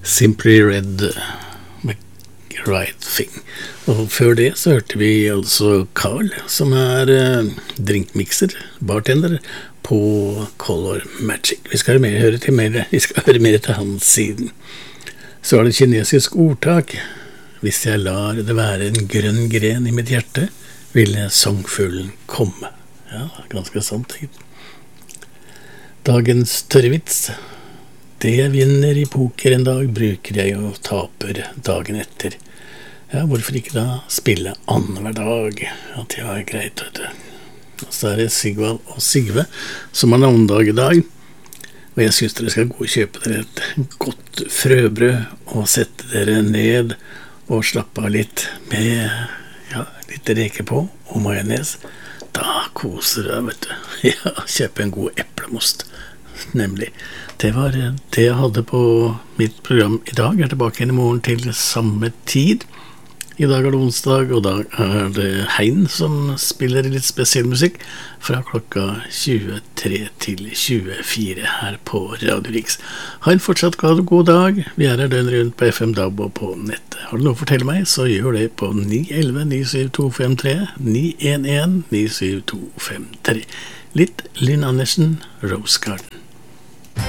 Simply Red med Right Thing. Og før det så hørte vi altså Carl, som drinkmixer, bartender på Color Magic. Vi skal høre mer til hans siden. Så det kinesisk ordtak: hvis jeg lar det være en grønn gren i mitt hjerte, ville sangfuglen komme. Ja, ganske sant. Dagens tørrevits: det jeg vinner i poker en dag, bruker jeg og taper dagen etter. Ja, hvorfor ikke da spille annenhver dag? Ja, det var greit, vet du. Og så det Sigvald og Sigve som har navnedag i dag. Og jeg synes dere skal gå og kjøpe dere et godt frøbrød og sette dere ned og slappe av litt med litt reker på og majones. Da koser dere, vet du. Ja, kjøpe en god eplemost. Nemlig. Det var det jeg hadde på mitt program i dag. Jeg tilbake igjen i morgen til samme tid. I dag det onsdag, og da det Hein som spiller litt spesiell musikk fra klokka 23 til 24 her på Radio Riks. Ha en fortsatt god dag. Vi her døgn rundt på FM DAB og på nettet. Har du noe å fortelle meg, så gjør det på 911-97253, 911-97253. Litt Lynn Andersen, Rose Garden.